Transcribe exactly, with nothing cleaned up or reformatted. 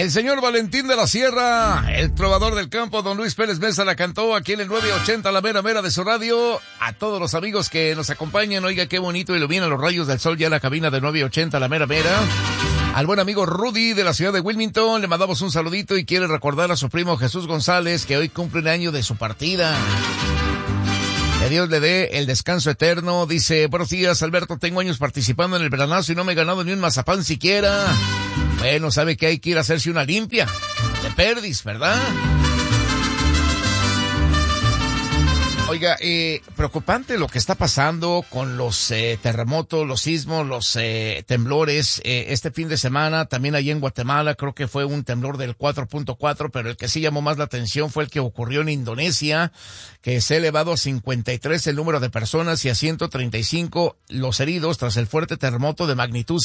El señor Valentín de la Sierra, el trovador del campo, don Luis Pérez Mesa, la cantó aquí en el nueve ochenta, la mera mera de su radio. A todos los amigos que nos acompañan, oiga qué bonito iluminan los rayos del sol ya en la cabina de nueve ochenta, la mera mera. Al buen amigo Rudy de la ciudad de Wilmington, le mandamos un saludito y quiere recordar a su primo Jesús González que hoy cumple un año de su partida. Que Dios le dé el descanso eterno. Dice, buenos días Alberto, tengo años participando en el veranazo y no me he ganado ni un mazapán siquiera. Bueno, sabe que hay que ir a hacerse una limpia de perdis, ¿verdad? Oiga, eh, preocupante lo que está pasando con los eh, terremotos, los sismos, los eh, temblores. Eh, este fin de semana, también allí en Guatemala, creo que fue un temblor del cuatro punto cuatro, pero el que sí llamó más la atención fue el que ocurrió en Indonesia, que se ha elevado a cincuenta y tres el número de personas y a ciento treinta y cinco los heridos tras el fuerte terremoto de magnitud